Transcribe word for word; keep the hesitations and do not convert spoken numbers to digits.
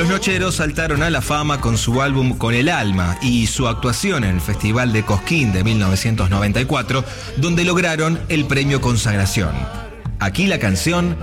Los Nocheros saltaron a la fama con su álbum Con el Alma y su actuación en el Festival de Cosquín de mil novecientos noventa y cuatro, donde lograron el premio Consagración. Aquí la canción